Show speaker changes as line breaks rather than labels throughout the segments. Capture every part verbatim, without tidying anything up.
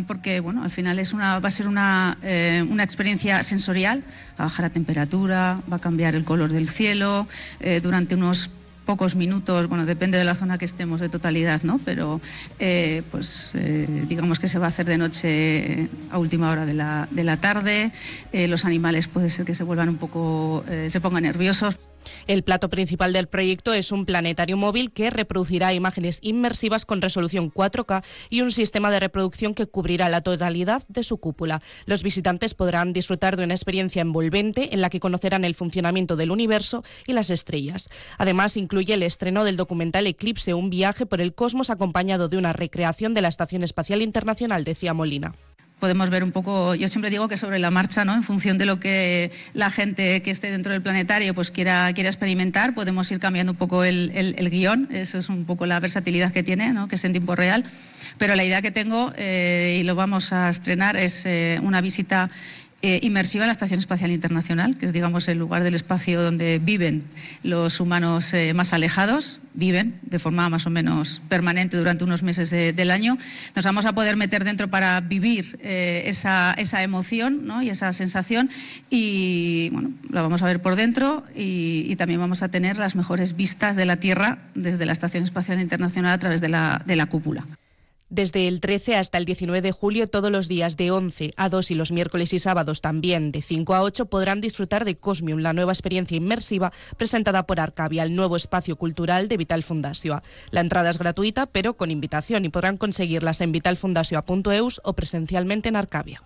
porque bueno, al final es una, va a ser una, eh, una experiencia sensorial, va a bajar la temperatura, va a cambiar el color del cielo, eh, durante unos pocos minutos, bueno, depende de la zona que estemos de totalidad, ¿no? Pero eh, pues eh, digamos que se va a hacer de noche a última hora de la, de la tarde, eh, los animales puede ser que se vuelvan un poco, eh, se pongan nerviosos.
El plato principal del proyecto es un planetario móvil que reproducirá imágenes inmersivas con resolución cuatro K y un sistema de reproducción que cubrirá la totalidad de su cúpula. Los visitantes podrán disfrutar de una experiencia envolvente en la que conocerán el funcionamiento del universo y las estrellas. Además, incluye el estreno del documental Eclipse, un viaje por el cosmos acompañado de una recreación de la Estación Espacial Internacional, decía Molina.
Podemos ver un poco, yo siempre digo que sobre la marcha, ¿no? En función de lo que la gente que esté dentro del planetario pues quiera, quiera experimentar, podemos ir cambiando un poco el, el, el guión. Eso es un poco la versatilidad que tiene, ¿no? Que es en tiempo real. Pero la idea que tengo, eh, y lo vamos a estrenar, es eh, una visita Eh, inmersiva en la Estación Espacial Internacional, que es, digamos, el lugar del espacio donde viven los humanos eh, más alejados, viven de forma más o menos permanente durante unos meses de, del año. Nos vamos a poder meter dentro para vivir eh, esa, esa emoción, ¿no? Y esa sensación, y bueno, la vamos a ver por dentro, y, y también vamos a tener las mejores vistas de la Tierra desde la Estación Espacial Internacional a través de la, de la cúpula.
Desde el trece hasta el diecinueve de julio, todos los días de once a dos y los miércoles y sábados también de cinco a ocho podrán disfrutar de Cosmium, la nueva experiencia inmersiva presentada por Arcavia, el nuevo espacio cultural de Vital Fundació. La entrada es gratuita, pero con invitación, y podrán conseguirlas en vital fundació punto eus o presencialmente en Arcavia.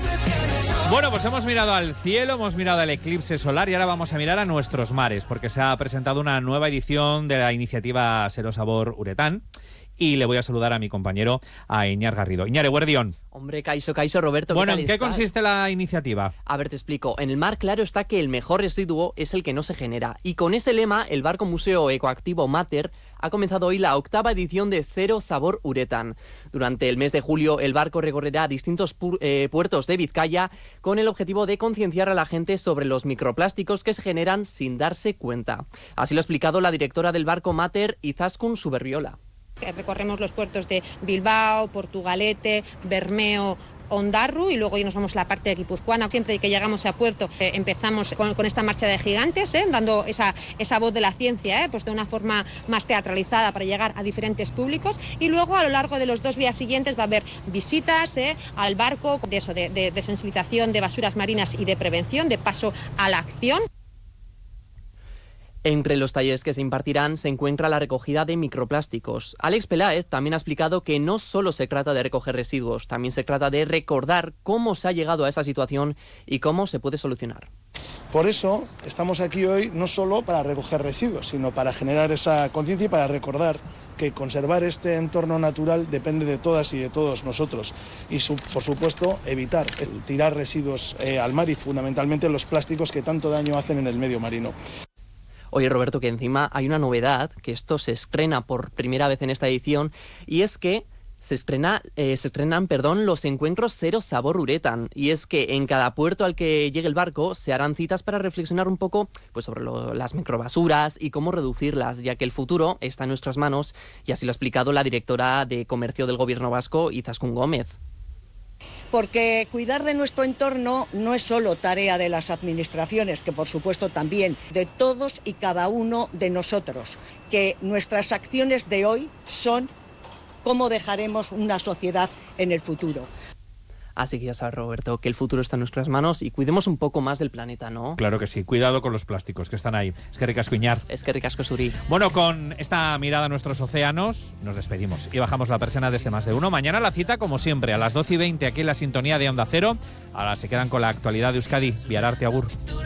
Bueno, pues hemos mirado al cielo, hemos mirado al eclipse solar y ahora vamos a mirar a nuestros mares, porque se ha presentado una nueva edición de la iniciativa Cero Sabor Uretán. Y le voy a saludar a mi compañero, a Iñar Garrido. Iñar, eguerdión.
Hombre, Caixo, Caixo, Roberto, ¿qué
Bueno,
tal
¿en qué
estás?
consiste la iniciativa?
A ver, te explico. En el mar claro está que el mejor residuo es el que no se genera. Y con ese lema, el barco museo ecoactivo Mater ha comenzado hoy la octava edición de Cero Sabor Uretán. Durante el mes de julio, el barco recorrerá distintos pu eh, puertos de Vizcaya con el objetivo de concienciar a la gente sobre los microplásticos que se generan sin darse cuenta. Así lo ha explicado la directora del barco Mater, Izaskun Suberriola.
Recorremos los puertos de Bilbao, Portugalete, Bermeo, Ondarru, y luego ya nos vamos a la parte de guipuzcoana. Siempre que llegamos a puerto eh, empezamos con, con esta marcha de gigantes, eh, dando esa, esa voz de la ciencia, eh, pues de una forma más teatralizada para llegar a diferentes públicos, y luego a lo largo de los dos días siguientes va a haber visitas eh, al barco, de eso, de, de, de sensibilización de basuras marinas y de prevención, de paso a la acción.
Entre los talleres que se impartirán se encuentra la recogida de microplásticos. Alex Peláez también ha explicado que no solo se trata de recoger residuos, también se trata de recordar cómo se ha llegado a esa situación y cómo se puede solucionar.
Por eso estamos aquí hoy no solo para recoger residuos, sino para generar esa conciencia y para recordar que conservar este entorno natural depende de todas y de todos nosotros. Y su, por supuesto, evitar tirar residuos eh, al mar, y fundamentalmente los plásticos que tanto daño hacen en el medio marino.
Oye, Roberto, que encima hay una novedad, que esto se estrena por primera vez en esta edición, y es que se, estrena, eh, se estrenan perdón, los encuentros Cero Sabor Uretán. Y es que en cada puerto al que llegue el barco se harán citas para reflexionar un poco pues, sobre lo, las microbasuras y cómo reducirlas, ya que el futuro está en nuestras manos, y así lo ha explicado la directora de Comercio del Gobierno Vasco, Izaskun Gómez.
Porque cuidar de nuestro entorno no es solo tarea de las administraciones, que por supuesto también de todos y cada uno de nosotros, que nuestras acciones de hoy son cómo dejaremos una sociedad en el futuro.
Así que ya sabes, Roberto, que el futuro está en nuestras manos y cuidemos un poco más del planeta, ¿no?
Claro que sí, cuidado con los plásticos que están ahí. Es que ricasco, Iñar.
Es que ricasco, Suri.
Bueno, con esta mirada a nuestros océanos, nos despedimos y bajamos la persiana de este Más de Uno. Mañana la cita, como siempre, a las doce y veinte aquí en la sintonía de Onda Cero. Ahora se quedan con la actualidad de Euskadi. Viararte, agur.